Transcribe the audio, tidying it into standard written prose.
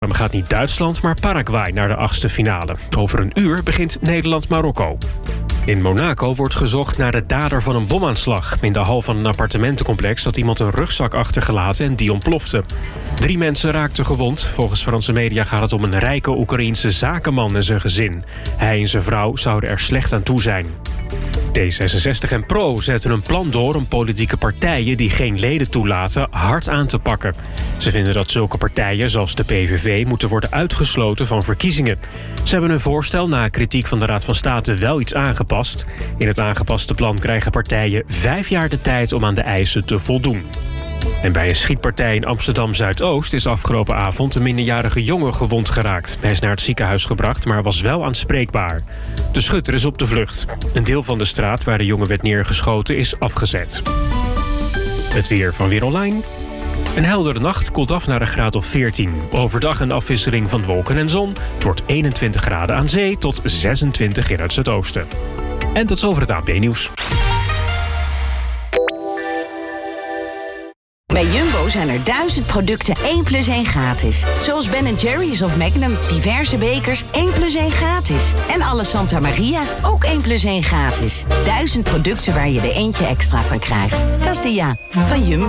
Dan gaat niet Duitsland, maar Paraguay naar de 8e finale. Over een uur begint Nederland-Marokko. In Monaco wordt gezocht naar de dader van een bomaanslag. In de hal van een appartementencomplex had iemand een rugzak achtergelaten en die ontplofte. 3 mensen raakten gewond. Volgens Franse media gaat het om een rijke Oekraïense zakenman en zijn gezin. Hij en zijn vrouw zouden er slecht aan toe zijn. D66 en PRO zetten een plan door om politieke partijen die geen leden toelaten hard aan te pakken. Ze vinden dat zulke partijen zoals de PVV moeten worden uitgesloten van verkiezingen. Ze hebben hun voorstel na kritiek van de Raad van State wel iets aangepast. In het aangepaste plan krijgen partijen 5 jaar de tijd om aan de eisen te voldoen. En bij een schietpartij in Amsterdam-Zuidoost is afgelopen avond een minderjarige jongen gewond geraakt. Hij is naar het ziekenhuis gebracht, maar was wel aanspreekbaar. De schutter is op de vlucht. Een deel van de straat waar de jongen werd neergeschoten is afgezet. Het weer van Weer Online. Een heldere nacht koelt af naar een graad of 14. Overdag een afwisseling van wolken en zon. Het wordt 21 graden aan zee tot 26 in het zuidoosten. En tot zover het ANP-nieuws. Bij Jumbo zijn er 1000 producten 1+1 gratis. Zoals Ben & Jerry's of Magnum, diverse bekers 1+1 gratis. En alle Santa Maria, ook 1+1 gratis. 1000 producten waar je er eentje extra van krijgt. Dat is de ja van Jumbo.